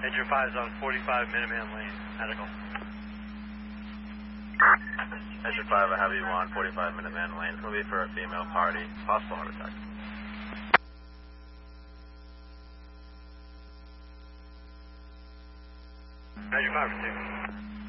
Edger 5 is on 45 Minuteman Lane, medical. Edger 5, I have you on 45 Minuteman Lane. It's going to be for a female party, possible heart attack. Edger 5 received.